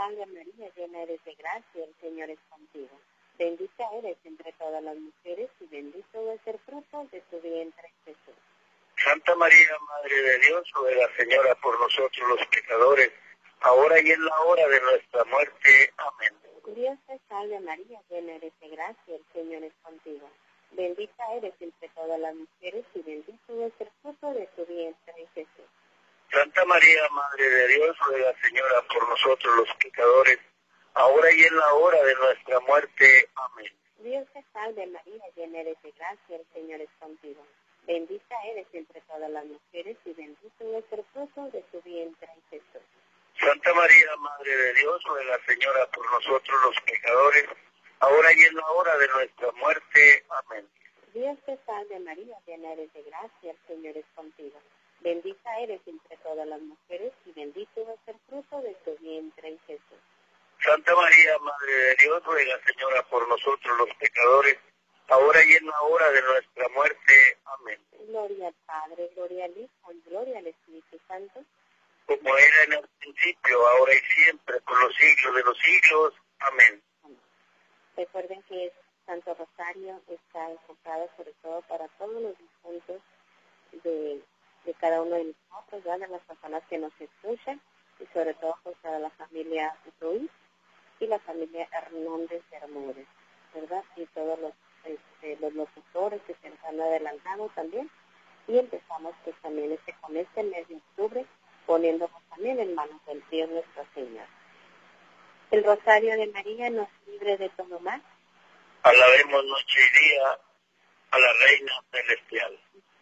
salve María, llena eres de gracia, el Señor es contigo. Bendita eres entre todas las mujeres y bendito es el fruto de tu vientre, Jesús. Santa María, Madre de Dios, ruega, Señora, por nosotros los pecadores, ahora y en la hora de nuestra muerte. Amén. Dios te salve María, llena eres de gracia, el Señor es contigo. Bendita eres entre todas las mujeres y bendito es el fruto de tu vientre, Jesús. Santa María, Madre de Dios, ruega, Señora, por nosotros los pecadores, ahora y en la hora de nuestra muerte. Amén. Dios te salve María, llena eres de gracia, el Señor es contigo. Bendita eres entre todas las mujeres y bendito es el fruto de tu vientre, Jesús. Santa María, Madre de Dios, ruega, Señora, por nosotros los pecadores, ahora y en la hora de nuestra muerte. Amén. Dios te salve María, llena eres de gracia, el Señor es contigo. Bendita eres entre todas las mujeres y bendito es el fruto de tu vientre, Jesús. Santa María, Madre de Dios, ruega, Señora, por nosotros los pecadores, ahora y en la hora de nuestra muerte. Amén. Gloria al Padre, gloria al Hijo y gloria al Espíritu Santo. Como era en el principio, ahora y siempre, por los siglos de los siglos. Amén. Recuerden que el Santo Rosario está enfocado sobre todo para todos los difuntos de cada uno de nosotros, ¿verdad? De las personas que nos escuchan, y sobre todo pues, para la familia Ruiz y la familia Hernández Bermúdez, ¿verdad? Y todos los locutores que se han adelantado también. Y empezamos pues también con este mes de octubre, poniéndonos también en manos del Dios nuestro Señor. El Rosario de María nos libre de todo mal. Alabemos noche y día a la Reina Celestial.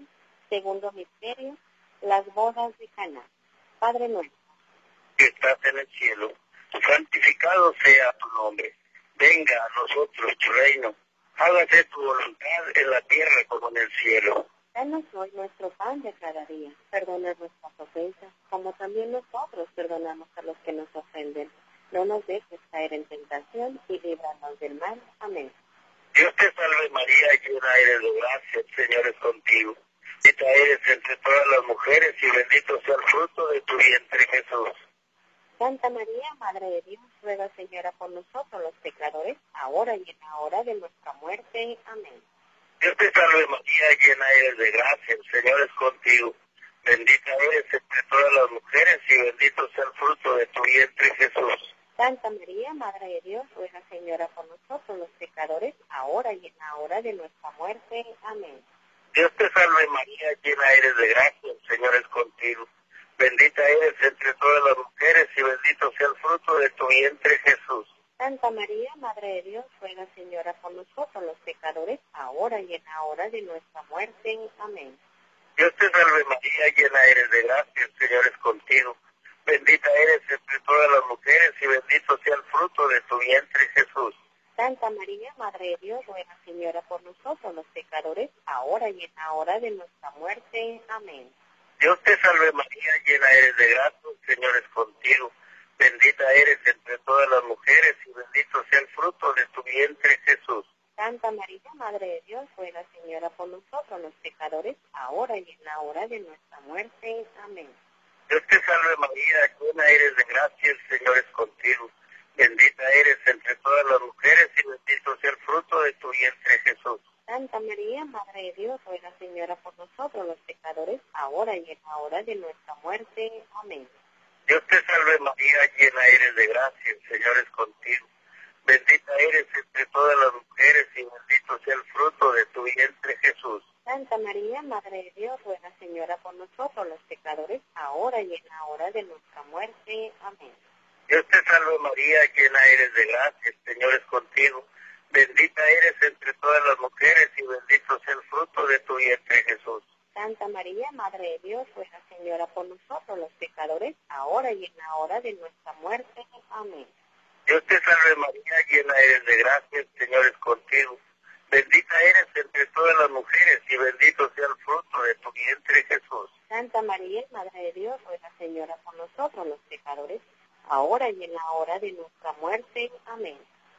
Segundo misterio, las bodas de Caná. Padre nuestro, Que estás en el cielo, santificado sea tu nombre. Venga a nosotros tu reino. Hágase tu voluntad en la tierra como en el cielo. danos hoy nuestro pan de cada día. Perdona nuestras ofensas, como también nosotros perdonamos a los que nos ofenden. No nos dejes caer en tentación y líbranos del mal. Amén. Dios te salve María, llena eres de gracia, el Señor es contigo. Bendita eres entre todas las mujeres y bendito sea el fruto de tu vientre, Jesús. Santa María, Madre de Dios, ruega, Señora, por nosotros los pecadores, ahora y en la hora de nuestra muerte. Amén. Dios te salve María, llena eres de gracia, el Señor es contigo. Bendita eres entre todas las mujeres y bendito sea el fruto de tu vientre, Jesús. Santa María, Madre de Dios, ruega, Señora, por nosotros los pecadores, ahora y en la hora de nuestra muerte. Amén. Dios te salve María, llena eres de gracia, el Señor es contigo. Bendita eres entre todas las mujeres y bendito sea el fruto de tu vientre, Jesús. Santa María, Madre de Dios, ruega, Señora, por nosotros los pecadores, ahora y en la hora de nuestra muerte. Amén. Dios te salve María, llena eres de gracia, el Señor es contigo. Bendita eres entre todas las mujeres y bendito sea el fruto de tu vientre, Jesús. Santa María, Madre de Dios, ruega, Señora, por nosotros los pecadores, ahora y en la hora de nuestra muerte. Amén. Dios te salve María, llena eres de gracia, el Señor es contigo. Bendita eres entre todas las mujeres y bendito sea el fruto de tu vientre, Jesús. Santa María, Madre de Dios, ruega, Señora, por nosotros los pecadores, ahora y en la hora de nuestra muerte. Amén. Dios te salve María, llena eres de gracia, el Señor es contigo. Bendita eres entre todas las mujeres y bendito sea el fruto de tu vientre, Jesús. Santa María, Madre de Dios, ruega, Señora, por nosotros los pecadores, ahora y en la hora de nuestra muerte. Amén. Dios te salve María, llena eres de gracia, el Señor es contigo. Bendita eres entre todas las mujeres y bendito sea el fruto de tu vientre, Jesús. Santa María, Madre de Dios, ruega, Señora, por nosotros los pecadores, ahora y en la hora de nuestra muerte. Amén. Dios te salve María, llena eres de gracia, el Señor es contigo. Bendita eres entre todas las mujeres y bendito sea el fruto de tu vientre, Jesús. Santa María, Madre de Dios, ruega, Señora, por nosotros los pecadores, ahora y en la hora de nuestra muerte. Amén. Dios te salve María, llena eres de gracia, el Señor es contigo. Bendita eres entre todas las mujeres y bendito sea el fruto de tu vientre, Jesús. Santa María, Madre de Dios, ruega, Señora, por nosotros los pecadores, ahora y en la hora de nuestra muerte. Amén.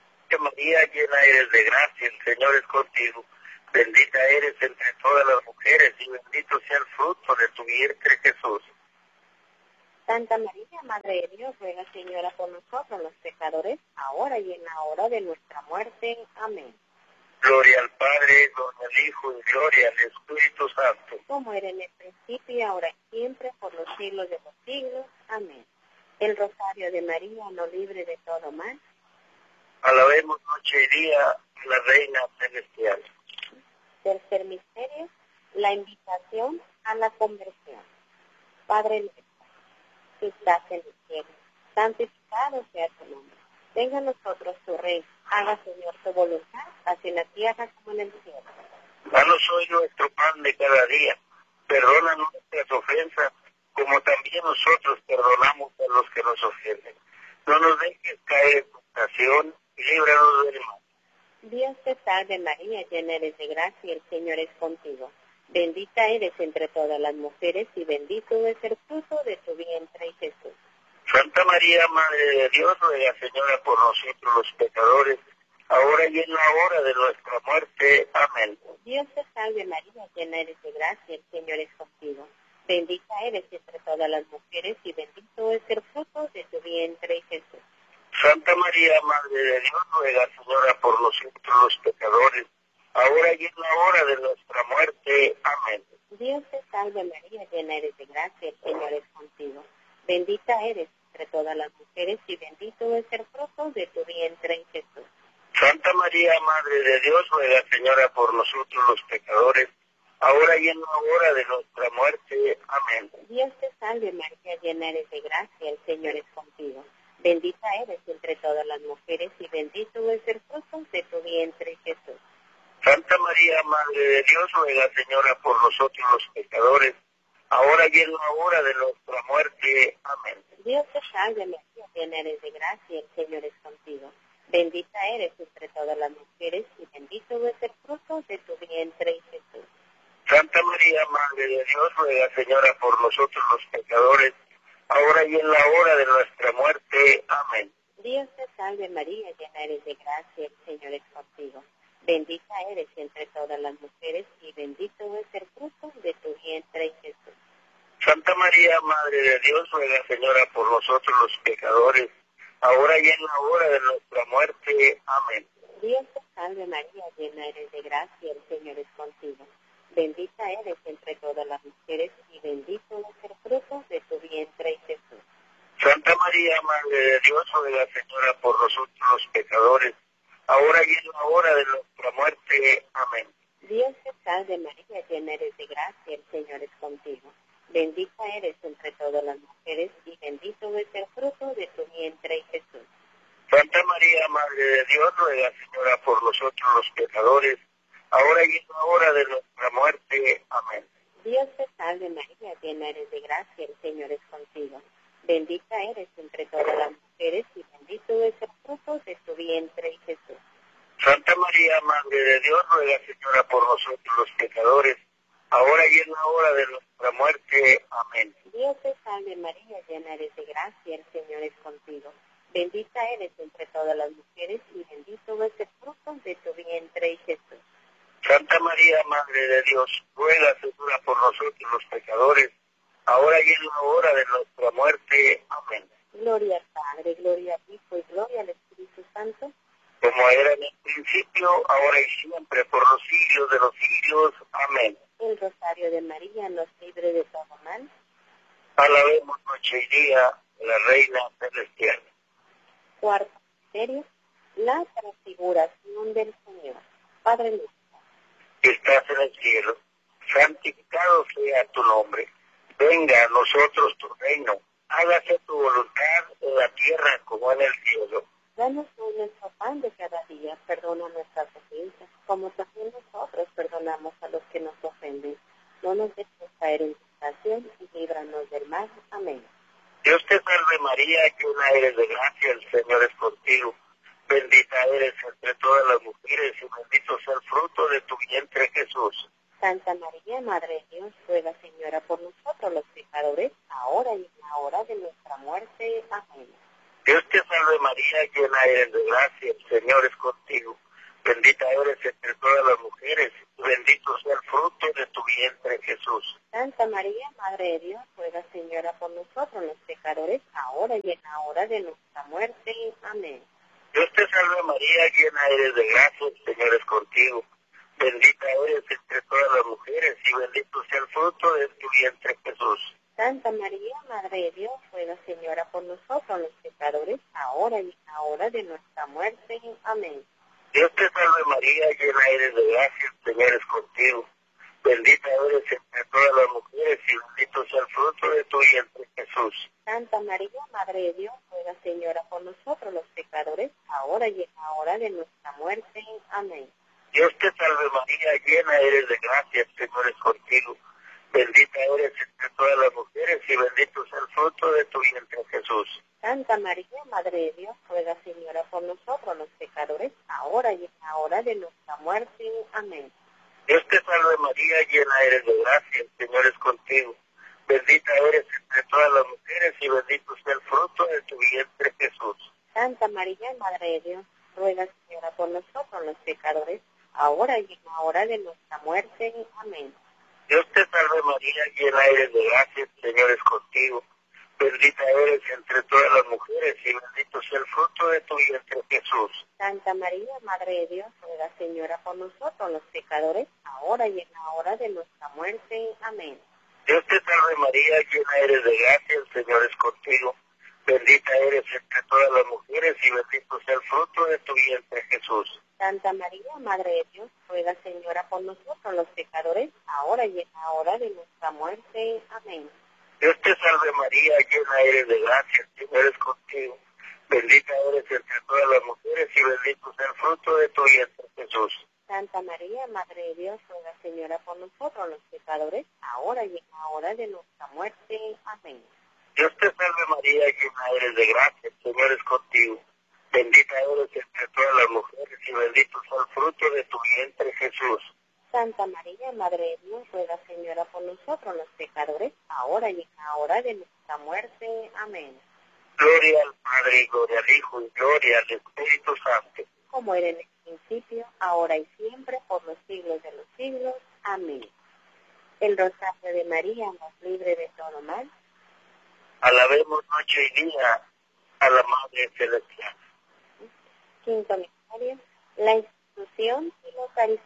María, llena eres de gracia, el Señor es contigo. Bendita eres entre todas las mujeres y bendito sea el fruto de tu vientre, Jesús. Santa María, Madre de Dios, ruega, Señora, por nosotros los pecadores, ahora y en la hora de nuestra muerte. Amén. Gloria al Padre, gloria al Hijo y gloria al Espíritu Santo. Como era en el principio, y ahora y siempre, por los siglos de los siglos. Amén. El rosario de María nos libre de todo mal. Alabemos noche y día a la Reina Celestial. Tercer misterio, la invitación a la conversión. Padre nuestro, que estás en el cielo, santificado sea tu nombre. Venga a nosotros tu reino, haga, Señor, tu voluntad, así en la tierra como en el cielo. Danos hoy nuestro pan de cada día. Perdona nuestras ofensas, como también nosotros perdonamos a los que nos ofenden. No nos dejes caer en tentación y líbranos del mal. Dios te salve María, llena eres de gracia, el Señor es contigo. Bendita eres entre todas las mujeres y bendito es el fruto de tu vientre, Jesús. Santa María, Madre de Dios, ruega, Señora, por nosotros los pecadores, ahora y en la hora de nuestra muerte. Amén. Dios te salve María, llena eres de gracia, el Señor es contigo. Bendita eres entre todas las mujeres y bendito es el fruto de tu vientre, Jesús. Santa María, Madre de Dios, ruega, Señora, por nosotros los pecadores, ahora y en la hora de nuestra muerte. Amén. Dios te salve María, llena eres de gracia, el Señor es contigo. Bendita eres entre todas las mujeres y bendito es el fruto de tu vientre, Jesús. Santa María, Madre de Dios, ruega, Señora, por nosotros los pecadores, ahora y en la hora de nuestra muerte. Amén. Dios te salve María, llena eres de gracia, el Señor es contigo. Bendita eres entre todas las mujeres y bendito es el fruto de tu vientre, Jesús. Santa María, Madre de Dios, ruega, Señora, por nosotros los pecadores, ahora y en la hora de nuestra muerte. Amén. Dios te salve María, llena eres de gracia, el Señor es contigo. Bendita eres entre todas las mujeres y bendito es el fruto de tu vientre, Jesús. Santa María, Madre de Dios, ruega, Señora, por nosotros los pecadores, ahora y en la hora de nuestra muerte. Amén. Dios te salve María, llena eres de gracia, el Señor es contigo. Bendita eres entre todas las mujeres y bendito es el fruto de tu vientre, Jesús. Santa María, Madre de Dios, ruega, Señora, por nosotros los pecadores, ahora y en la hora de nuestra muerte. Amén. Dios te salve María, llena eres de gracia, el Señor es contigo. Bendita eres entre todas las mujeres y bendito es el fruto de tu vientre, Jesús. Santa María, Madre de Dios, ruega, Señora, por nosotros los pecadores, ahora y en la hora de nuestra muerte. Amén. Dios te salve María, llena eres de gracia, el Señor es contigo. Bendita eres entre todas las mujeres y bendito es el fruto de tu vientre, Jesús. Santa María, Madre de Dios, ruega, Señora, por nosotros los pecadores, ahora y en la hora de nuestra muerte. Amén. Dios te salve María, llena eres de gracia, el Señor es contigo. Bendita eres entre todas las mujeres y bendito es el fruto de tu vientre, Jesús. Santa María, Madre de Dios, ruega, Señora, por nosotros los pecadores, ahora y en la hora de nuestra muerte. Amén. Dios te salve María, llena eres de gracia, el Señor es contigo. Bendita eres entre todas las mujeres y bendito es el fruto de tu vientre, Jesús. Santa María, Madre de Dios, ruega, Señora, por nosotros los pecadores, ahora y en la hora de nuestra muerte. Amén. Gloria al Padre, gloria al Hijo y gloria al Espíritu Santo. Como era en el principio, ahora y siempre, por los siglos de los siglos. Amén. El rosario de María nos libre de todo mal. Alabemos noche y día a la Reina Celestial. Cuarto misterio, la transfiguración del Señor. Padre nuestro, Que estás en el cielo, santificado sea tu nombre. Venga a nosotros tu reino. Hágase tu voluntad en la tierra como en el cielo. danos hoy nuestro pan de cada día, perdona nuestras ofensas, como también nosotros perdonamos a los que nos ofenden. No nos dejes caer en tentación y líbranos del mal. Amén. Dios te salve María, llena eres de gracia, el Señor es contigo. Bendita eres entre todas las mujeres y bendito sea el fruto de tu vientre, Jesús. Santa María, Madre de Dios, ruega, Señora, por nosotros los pecadores, ahora y en la hora de nuestra muerte. Amén. Dios te salve María, llena eres de gracia, el Señor es contigo. Bendita eres entre todas las mujeres, y bendito sea el fruto de tu vientre, Jesús. Santa María, Madre de Dios, ruega, Señora, por nosotros los pecadores, ahora y en la hora de nuestra muerte. Amén. Dios te salve María, llena eres de gracia, el Señor es contigo. Bendita eres entre todas las mujeres, y bendito sea el fruto de tu vientre, Jesús. Santa María, Madre de Dios, ruega, Señora, por nosotros los pecadores, ahora y en la hora de nuestra muerte. Amén. Dios te salve María, llena eres de gracia, el Señor es contigo. Bendita eres entre todas las mujeres, y bendito sea el fruto de tu vientre, Jesús. Santa María, Madre de Dios, ruega, Señora, por nosotros los pecadores, ahora y en la hora de nuestra muerte. Amén. Dios te salve María, llena eres de gracia, el Señor es contigo. Bendita eres entre todas las mujeres, y bendito sea el fruto de tu vientre, Jesús. Santa María, Madre de Dios, ruega, Señora, por nosotros los pecadores, ahora y en la hora de nuestra muerte. Amén. Dios te salve María, llena eres de gracia, el Señor es contigo. Bendita eres entre todas las mujeres, y bendito sea el fruto de tu vientre, Jesús. Santa María, Madre de Dios, ruega, Señora, por nosotros los pecadores, ahora y en la hora de nuestra muerte. Amén. Dios te salve María, llena eres de gracia, el Señor es contigo. Bendita eres entre todas las mujeres, y bendito sea el fruto de tu vientre, Jesús. Santa María, Madre de Dios, ruega, Señora, por nosotros los pecadores, ahora y en la hora de nuestra muerte. Amén. Dios te salve María, llena eres de gracia, el Señor es contigo. Bendita eres entre todas las mujeres, y bendito sea el fruto de tu vientre, Jesús. Santa María, Madre de Dios, ruega, Señora, por nosotros los pecadores, ahora y en la hora de nuestra muerte. Amén. Dios te salve María, llena eres de gracia, el Señor es contigo. Bendita eres entre todas las mujeres, y bendito sea el fruto de tu vientre, Jesús. Santa María, Madre de Dios, ruega, Señora, por nosotros los pecadores, ahora y en la hora de nuestra muerte. Amén. Dios te salve María, llena eres de gracia, el Señor es contigo. Bendita eres entre todas las mujeres, y bendito sea el fruto de tu vientre, Jesús. Santa María, Madre de Dios, ruega, Señora, por nosotros los pecadores, ahora y en la hora de nuestra muerte. Amén. Gloria al Padre, y gloria al Hijo, y gloria al Espíritu Santo. Como era en el principio, ahora y siempre, por los siglos de los siglos. Amén. El rosario de María nos libre de todo mal. Alabemos noche y día a la Madre Celestial. Quinto misterio, la institución y la Eucaristía.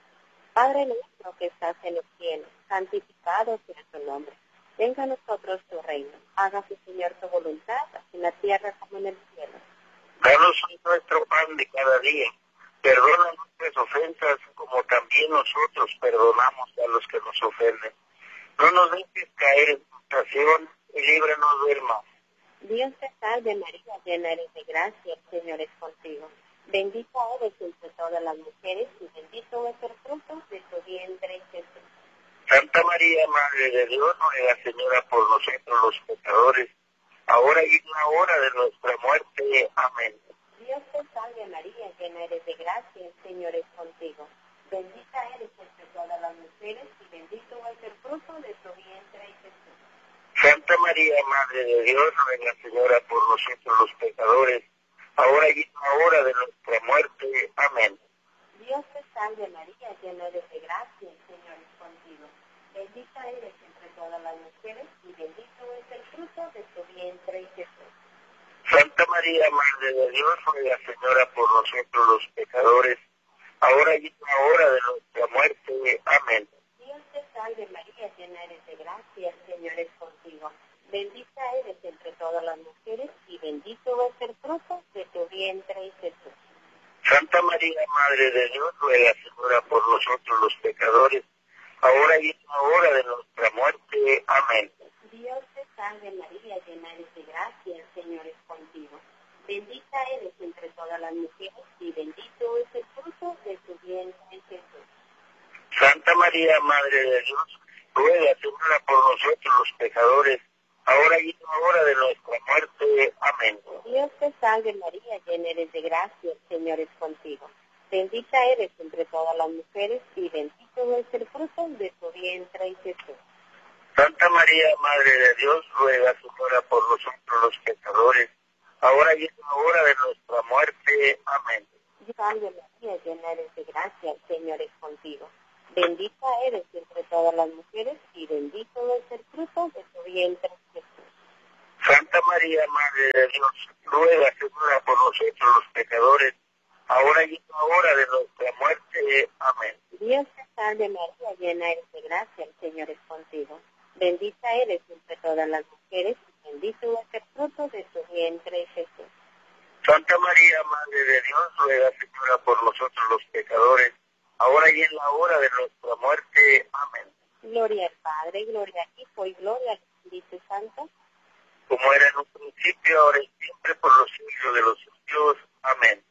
Padre nuestro que estás en los cielos, santificado sea tu nombre. Venga a nosotros tu reino. Hágase, Señor, tu voluntad, así en la tierra como en el cielo. Danos hoy nuestro pan de cada día. Perdona nuestras ofensas, como también nosotros perdonamos a los que nos ofenden. No nos dejes caer en tentación, y líbranos del mal. Dios te salve María, llena eres de gracia, el Señor es contigo. Bendita eres entre todas las mujeres, y bendito es el fruto de tu vientre, Jesús. Santa María, Madre de Dios, ruega, Señora, por nosotros los pecadores, ahora y en la hora de nuestra muerte. Amén. Dios te salve María, llena eres de gracia, el Señor es contigo. Bendita eres entre todas las mujeres, y bendito es el fruto de tu vientre, Jesús. Santa María, Madre de Dios, ruega, Señora, por nosotros los pecadores, ahora y en la hora de nuestra muerte. Amén. Dios te salve María, llena eres de gracia, el Señor es contigo. Bendita eres entre todas las mujeres, y bendito es el fruto de tu vientre, Jesús. Santa María, Madre de Dios, ruega, Señora, por nosotros los pecadores, ahora y en la hora de nuestra muerte. Amén. Dios te salve María, llena eres de gracia, el Señor es contigo. Bendita eres entre todas las mujeres, y bendito es el fruto de tu vientre, Jesús. Santa María, Madre de Dios, ruega, Señora, por nosotros los pecadores, ahora y en la hora de nuestra muerte. Amén. Dios te salve María, llena eres de gracia, el Señor es contigo. Bendita eres entre todas las mujeres, y bendito es el fruto de tu vientre, Jesús. Santa María, Madre de Dios, ruega, Señora, por nosotros los pecadores, ahora y en la hora de nuestra muerte. Amén. Dios te salve María, llena eres de gracia, el Señor es contigo. Bendita eres entre todas las mujeres, y bendito es el fruto de tu vientre, Jesús. Santa María, Madre de Dios, ruega, Señora, por nosotros los pecadores, ahora y en la hora de nuestra muerte. Amén. salve María, llena eres de gracia, el Señor es contigo. Bendita eres entre todas las mujeres y bendito es el fruto de tu vientre, Jesús. Santa María, Madre de Dios, ruega, Señora, por nosotros los pecadores, ahora y en la hora de nuestra muerte. Amén. Dios te salve María, llena eres de gracia, el Señor es contigo. Bendita eres entre todas las mujeres y bendito es el fruto de tu vientre, Jesús. Santa María, Madre de Dios, ruega, Señora, por nosotros los pecadores, ahora y en la hora de nuestra muerte. Amén. Gloria al Padre, gloria al Hijo y gloria al Espíritu Santo. Como era en un principio, ahora y siempre, por los siglos de los siglos. Amén.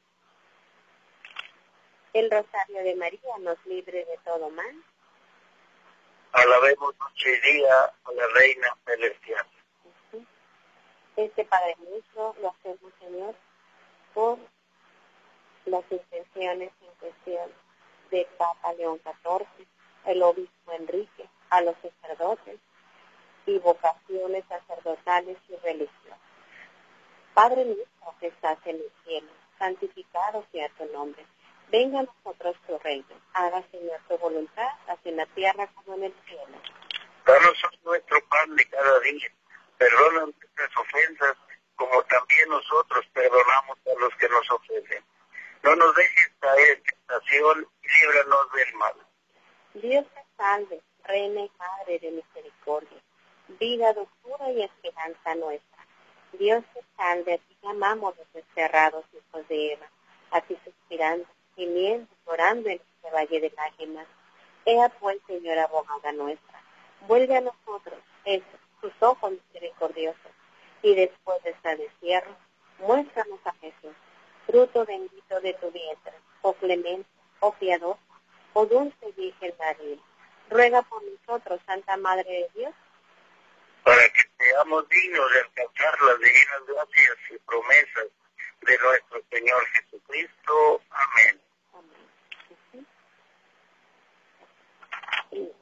El rosario de María nos libre de todo mal. Alabemos noche y día a la Reina Celestial. Este Padre nuestro lo hacemos, Señor, por las intenciones en cuestión del Papa León XIV, el Obispo Enrique, a los sacerdotes y vocaciones sacerdotales y religiosas. Padre nuestro que estás en el cielo, santificado sea tu nombre. Venga a nosotros tu reino. Haga, Señor, tu voluntad, así en la tierra como en el cielo. Danos hoy nuestro pan de cada día. Perdona nuestras ofensas, como también nosotros perdonamos a los que nos ofenden. No nos dejes caer en tentación y líbranos del mal. Dios te salve, Reina y Madre de misericordia, vida, dulzura y esperanza nuestra. Dios te salve, a ti llamamos los desterrados hijos de Eva, a ti suspirando, gimiendo, llorando en este valle de lágrimas. Ea pues, Señora abogada nuestra, vuelve a nosotros tus ojos misericordiosos, y después de este destierro, muéstranos a Jesús, fruto bendito de tu vientre, oh clemente, oh piadosa, oh dulce Virgen María. Ruega por nosotros, Santa Madre de Dios, para que seamos dignos de alcanzar las divinas gracias y promesas de nuestro Señor Jesucristo. Amén. Amén. Sí.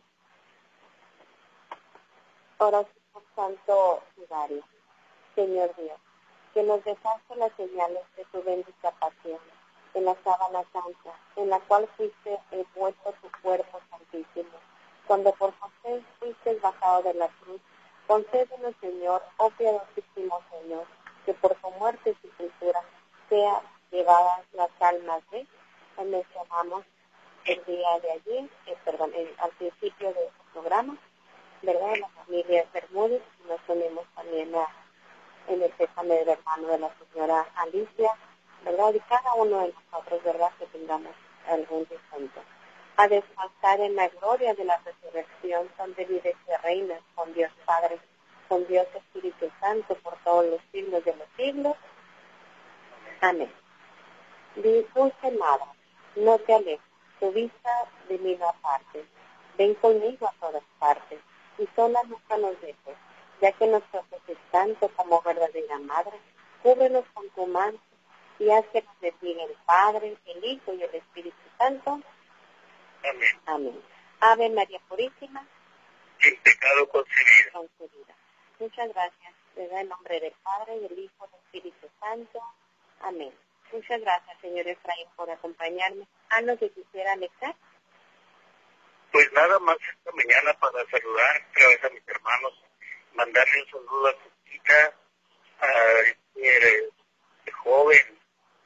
Oración por Santo Sudario. Señor Dios, que nos dejaste las señales de tu bendita pasión, en la sábana santa, en la cual fuiste envuelto tu cuerpo santísimo. Cuando por José fuiste bajado de la cruz, concédenos, Señor, oh piadosísimo Señor, que por tu muerte y sepultura sea llevadas las almas de, mencionamos el día de ayer, al principio de este programa, ¿verdad? La familia Bermúdez, y nos unimos también en el pésame del hermano de la señora Alicia, ¿verdad? Y cada uno de nosotros, ¿verdad? Que tengamos algún difunto. A descansar en la gloria de la resurrección, donde vives y reinas con Dios Padre, con Dios Espíritu Santo, por todos los siglos de los siglos. Amén. Dulce Madre, no te alejes, tu vista de mí no apartes. Ven conmigo a todas partes, y sola nunca nos dejes, ya que nos ofreces tanto como verdadera Madre. Cúbrenos con tu manto y haz que nos bendiga el Padre, el Hijo y el Espíritu Santo. Amén. Amén. Ave María Purísima, sin pecado concebida. Muchas gracias. Te da el nombre del Padre, del Hijo y del Espíritu Santo. Amén. Muchas gracias, señor Efraín, por acompañarme. ¿Algo que quisiera anexar? Pues nada más esta mañana para saludar otra vez a mis hermanos, mandarle un saludo a Cosita, a este joven,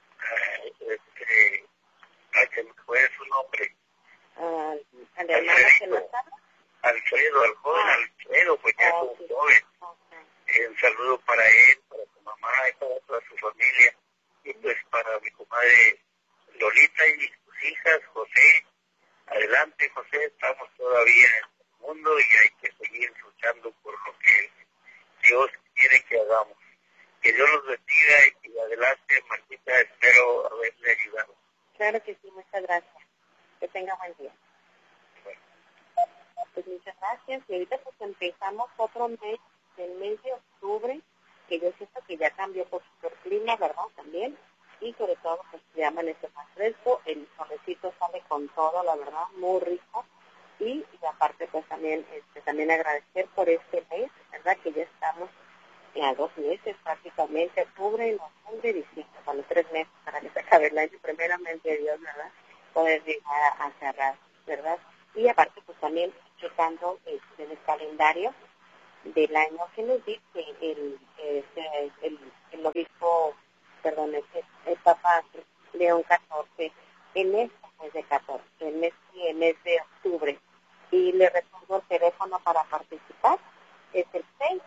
que me fue su nombre. ¿Al hermano que nos habla? Alfredo, al joven Alfredo, pues ya es un joven. Okay. Un saludo para él, para su mamá y para toda su familia. Y pues para mi comadre Lolita y sus hijas, José. Adelante, José, estamos todavía en el mundo y hay que seguir luchando por lo que Dios quiere que hagamos. Que Dios los bendiga y adelante, Martita, espero haberle ayudado. Claro que sí, muchas gracias. Que tenga buen día. Bueno. Pues muchas gracias. Y ahorita pues empezamos otro mes, el mes de octubre, que yo siento que ya cambió por el clima, ¿verdad? También. Y sobre todo, pues ya amanece más fresco, el solecito sale con todo, la verdad, muy rico. Y aparte, pues también agradecer por este mes, ¿verdad? Que ya estamos a 2 meses prácticamente, octubre, noviembre, diciembre, bueno, 3 meses para que se acabe a ver el año, primeramente Dios, ¿verdad? Poder llegar a cerrar, ¿verdad? Y aparte, pues también checando en el calendario del año que nos dice el obispo, perdón, el Papa León XIV, en este mes de 14, en este mes de octubre. Y le repongo el teléfono para participar, es el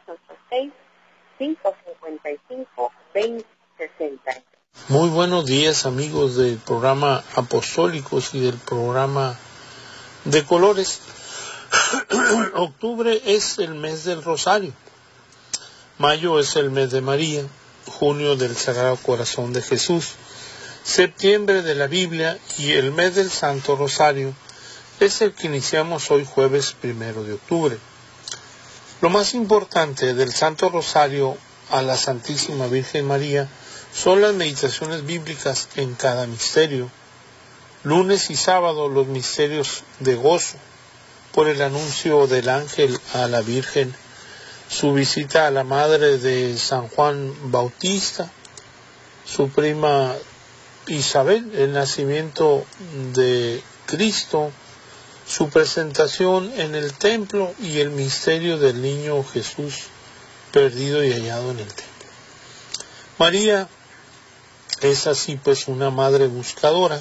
686-555-2060. Muy buenos días, amigos del programa Apostólicos y del programa de Colores. Octubre es el mes del Rosario, mayo es el mes de María, junio del Sagrado Corazón de Jesús, septiembre de la Biblia y el mes del Santo Rosario es el que iniciamos hoy jueves 1 de octubre. Lo más importante del Santo Rosario a la Santísima Virgen María son las meditaciones bíblicas en cada misterio. Lunes y sábado los misterios de gozo, por el anuncio del ángel a la Virgen, su visita a la madre de San Juan Bautista, su prima Isabel, el nacimiento de Cristo, su presentación en el templo y el misterio del niño Jesús perdido y hallado en el templo. María es así pues una madre buscadora,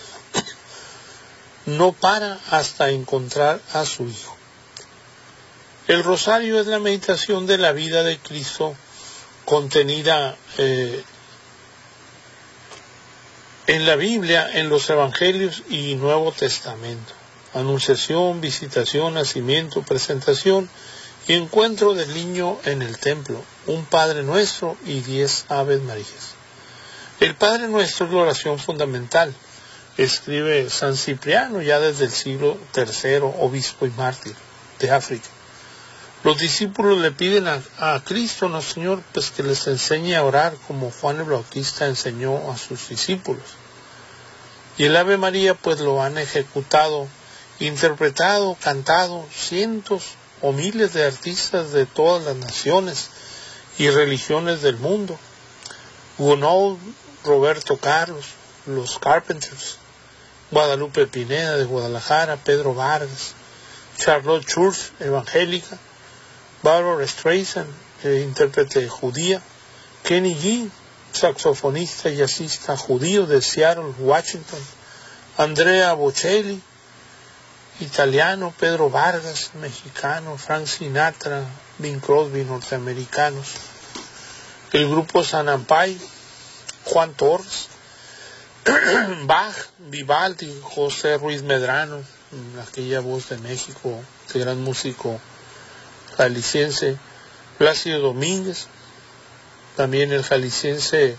no para hasta encontrar a su Hijo. El rosario es la meditación de la vida de Cristo contenida en la Biblia, en los Evangelios y Nuevo Testamento. Anunciación, visitación, nacimiento, presentación y encuentro del niño en el templo, un Padre Nuestro y 10 Aves Marías. El Padre Nuestro es la oración fundamental. Escribe San Cipriano ya desde el siglo III, obispo y mártir de África. Los discípulos le piden a Cristo, no Señor, pues que les enseñe a orar como Juan el Bautista enseñó a sus discípulos. Y el Ave María pues lo han ejecutado, interpretado, cantado cientos o miles de artistas de todas las naciones y religiones del mundo. Gounod, Roberto Carlos, los Carpenters, Guadalupe Pineda de Guadalajara, Pedro Vargas, Charlotte Church, evangélica, Barbara Streisand, intérprete judía, Kenny G, saxofonista y jazzista judío de Seattle, Washington, Andrea Bocelli, italiano, Pedro Vargas, mexicano, Frank Sinatra, Bing Crosby, norteamericanos, el grupo San Ampay, Juan Torres, Bach, Vivaldi, José Ruiz Medrano, aquella voz de México, este gran músico jalisciense, Plácido Domínguez, también el jalisciense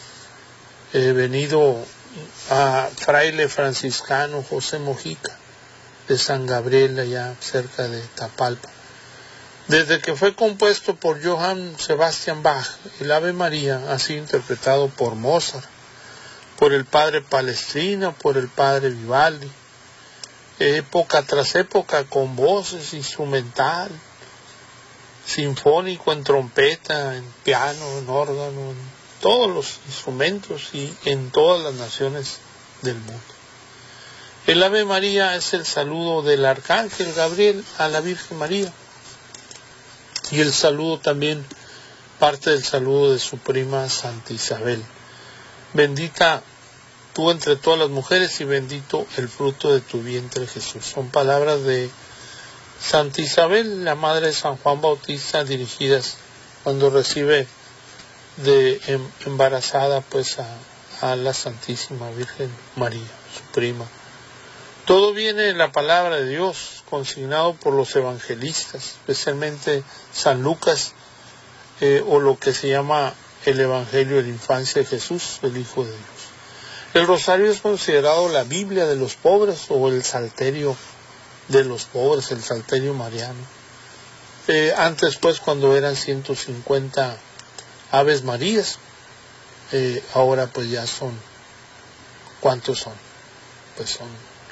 venido a fraile franciscano José Mojica, de San Gabriel, allá cerca de Tapalpa. Desde que fue compuesto por Johann Sebastian Bach, el Ave María ha sido interpretado por Mozart, por el padre Palestrina, por el padre Vivaldi, época tras época, con voces, instrumental, sinfónico, en trompeta, en piano, en órgano, en todos los instrumentos y en todas las naciones del mundo. El Ave María es el saludo del arcángel Gabriel a la Virgen María, y el saludo también parte del saludo de su prima Santa Isabel. Bendita tú entre todas las mujeres y bendito el fruto de tu vientre Jesús. Son palabras de Santa Isabel, la madre de San Juan Bautista, dirigidas cuando recibe de embarazada pues a la Santísima Virgen María, su prima. Todo viene en la palabra de Dios, consignado por los evangelistas, especialmente San Lucas, o lo que se llama el Evangelio de la Infancia de Jesús, el Hijo de Dios. El rosario es considerado la Biblia de los pobres o el salterio de los pobres, el salterio mariano. Antes pues cuando eran 150 Aves Marías, ahora pues ya son, ¿cuántos son? Pues son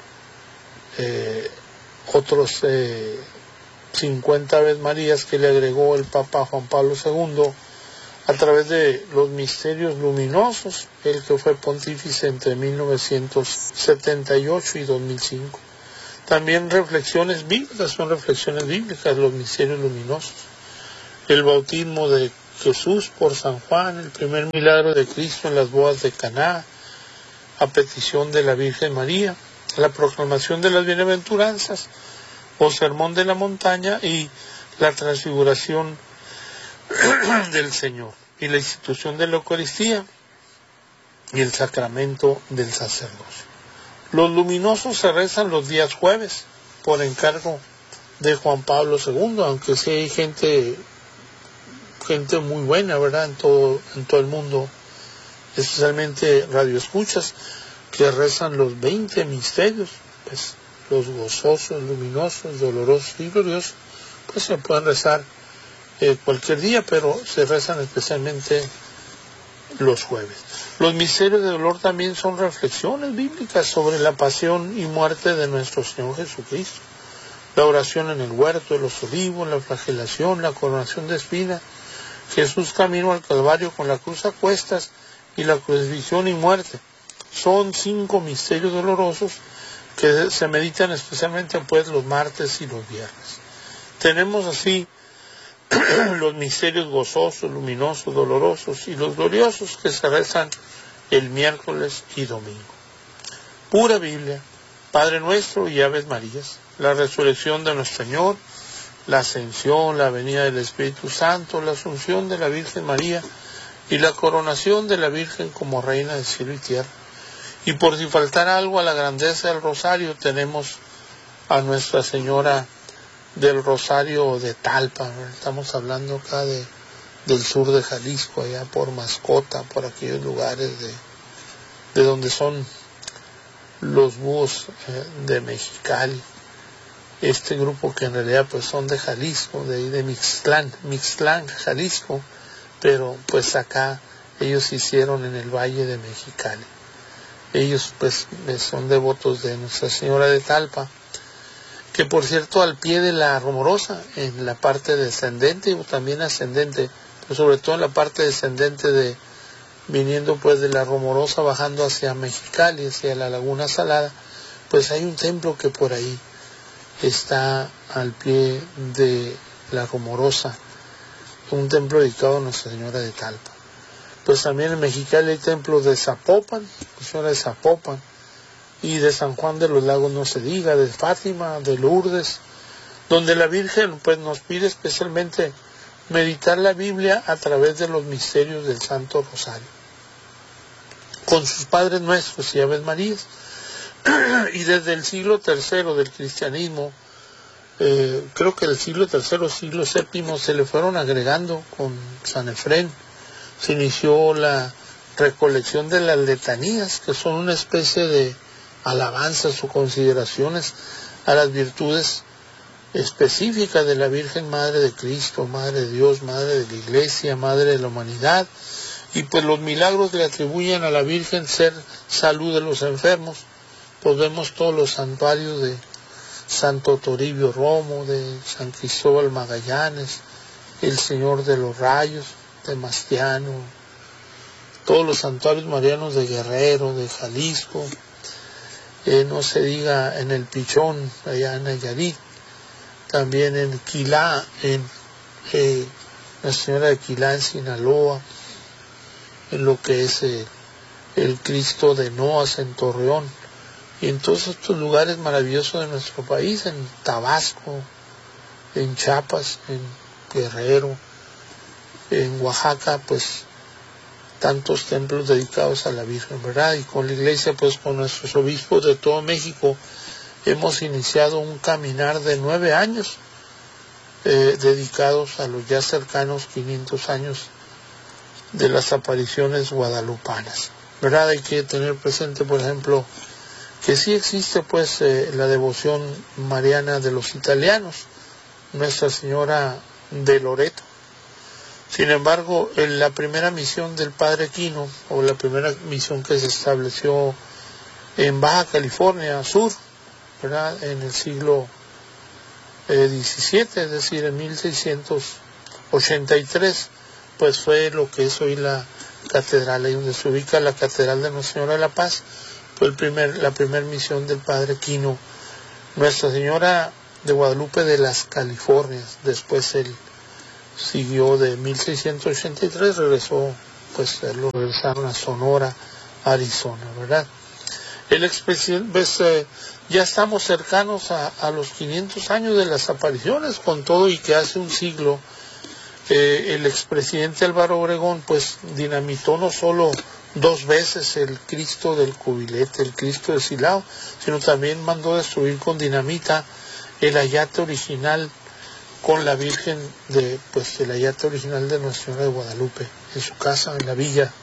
otros 50 Aves Marías que le agregó el Papa Juan Pablo II a través de los misterios luminosos, el que fue pontífice entre 1978 y 2005. También reflexiones bíblicas, son reflexiones bíblicas, los misterios luminosos. El bautismo de Jesús por San Juan, el primer milagro de Cristo en las bodas de Caná, a petición de la Virgen María, la proclamación de las bienaventuranzas, o sermón de la montaña, y la transfiguración del Señor, y la institución de la Eucaristía, y el sacramento del sacerdocio. Los luminosos se rezan los días jueves, por encargo de Juan Pablo II, aunque sí hay gente muy buena, ¿verdad?, en todo el mundo, especialmente radioescuchas, que rezan los 20 misterios, pues los gozosos, luminosos, dolorosos y gloriosos, pues se pueden rezar cualquier día, pero se rezan especialmente los jueves. Los misterios de dolor también son reflexiones bíblicas sobre la pasión y muerte de nuestro Señor Jesucristo. La oración en el huerto de los olivos, la flagelación, la coronación de espinas, Jesús camino al Calvario con la cruz a cuestas y la crucifixión y muerte. Son 5 misterios dolorosos que se meditan especialmente pues los martes y los viernes. Tenemos así los misterios gozosos, luminosos, dolorosos y los gloriosos que se rezan el miércoles y domingo. Pura Biblia, Padre Nuestro y Aves Marías, la resurrección de nuestro Señor, la ascensión, la venida del Espíritu Santo, la asunción de la Virgen María y la coronación de la Virgen como Reina del cielo y tierra. Y por si faltara algo a la grandeza del Rosario, tenemos a Nuestra Señora del Rosario de Talpa, ¿no? Estamos hablando acá del sur de Jalisco, allá por Mascota, por aquellos lugares de donde son los búhos de Mexicali, este grupo que en realidad pues son de Jalisco, de Mixtlán, Jalisco, pero pues acá ellos hicieron en el Valle de Mexicali. Ellos pues son devotos de Nuestra Señora de Talpa, que por cierto al pie de la Rumorosa, en la parte descendente o también ascendente, pero sobre todo en la parte descendente viniendo pues de la Rumorosa bajando hacia Mexicali, hacia la Laguna Salada, pues hay un templo que por ahí está al pie de la Rumorosa, un templo dedicado a Nuestra Señora de Talpa. Pues también en Mexicali hay templos de Zapopan, Nuestra Señora de Zapopan, y de San Juan de los Lagos no se diga, de Fátima, de Lourdes, donde la Virgen pues nos pide especialmente meditar la Biblia a través de los misterios del Santo Rosario, con sus Padres Nuestros y Aves Marías. Y desde el siglo III del cristianismo, creo que el siglo III, siglo VII, se le fueron agregando con San Efrén. Se inició la recolección de las letanías, que son una especie de alabanzas o consideraciones a las virtudes específicas de la Virgen Madre de Cristo, Madre de Dios, Madre de la Iglesia, Madre de la humanidad, y pues los milagros le atribuyen a la Virgen ser salud de los enfermos. Pues vemos todos los santuarios de Santo Toribio Romo, de San Cristóbal Magallanes, el Señor de los Rayos, de Mastiano, todos los santuarios marianos de Guerrero, de Jalisco, no se diga en el Pichón, allá en Nayarit, también en Quilá, en la Señora de Quilá en Sinaloa, en lo que es el Cristo de Noas en Torreón, y en todos estos lugares maravillosos de nuestro país, en Tabasco, en Chiapas, en Guerrero, en Oaxaca, pues tantos templos dedicados a la Virgen, ¿verdad? Y con la Iglesia, pues con nuestros obispos de todo México, hemos iniciado un caminar de 9 años dedicados a los ya cercanos 500 años de las apariciones guadalupanas, ¿verdad? Hay que tener presente, por ejemplo, que sí existe pues la devoción mariana de los italianos, Nuestra Señora de Loreto. Sin embargo, en la primera misión del Padre Quino, o la primera misión que se estableció en Baja California Sur, ¿verdad?, en el siglo XVII, es decir, en 1683, pues fue lo que es hoy la catedral, ahí donde se ubica la Catedral de Nuestra Señora de la Paz. Fue la primera misión del padre Quino, Nuestra Señora de Guadalupe de las Californias. Después él siguió de 1683, regresó, pues lo regresaron a Sonora, Arizona, ¿verdad? El expresidente, pues, ya estamos cercanos a los 500 años de las apariciones, con todo y que hace un siglo el expresidente Álvaro Obregón pues dinamitó no solo 2 veces el Cristo del Cubilete, el Cristo de Silao, sino también mandó destruir con dinamita el ayate original con la Virgen el ayate original de Nuestra Señora de Guadalupe, en su casa, en la villa.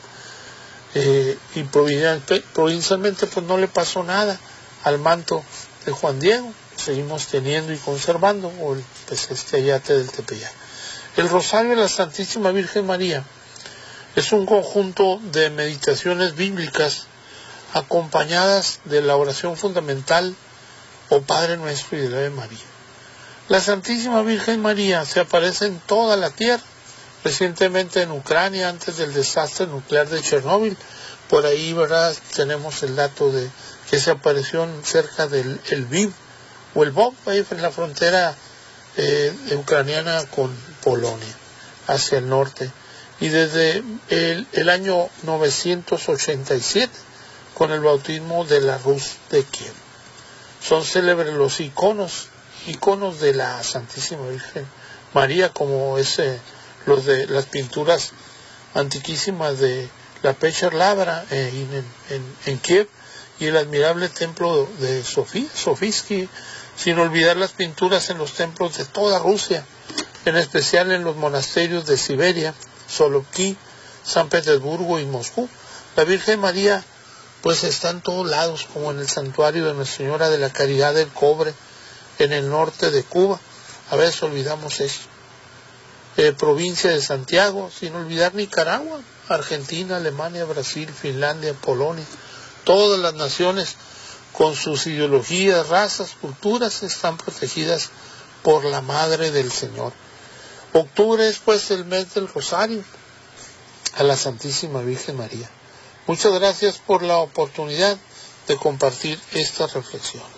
Y provincialmente pues no le pasó nada al manto de Juan Diego. Seguimos teniendo y conservando este ayate del Tepeyac. El Rosario de la Santísima Virgen María es un conjunto de meditaciones bíblicas acompañadas de la oración fundamental o Padre Nuestro y de la Ave María. La Santísima Virgen María se aparece en toda la tierra, recientemente en Ucrania antes del desastre nuclear de Chernóbil. Por ahí, ¿verdad?, tenemos el dato de que se apareció cerca del Lviv o el Lvov, ahí en la frontera ucraniana con Polonia, hacia el norte. Y desde el año 987, con el bautismo de la Rus de Kiev. Son célebres los iconos de la Santísima Virgen María, como los de las pinturas antiquísimas de la Pecher Labra en Kiev, y el admirable templo de Sofisky, sin olvidar las pinturas en los templos de toda Rusia, en especial en los monasterios de Siberia, Solovki, San Petersburgo y Moscú. La Virgen María pues está en todos lados, como en el santuario de Nuestra Señora de la Caridad del Cobre, en el norte de Cuba. A veces olvidamos eso. Provincia de Santiago, sin olvidar Nicaragua, Argentina, Alemania, Brasil, Finlandia, Polonia. Todas las naciones con sus ideologías, razas, culturas, están protegidas por la Madre del Señor. Octubre es pues el mes del Rosario a la Santísima Virgen María. Muchas gracias por la oportunidad de compartir esta reflexión.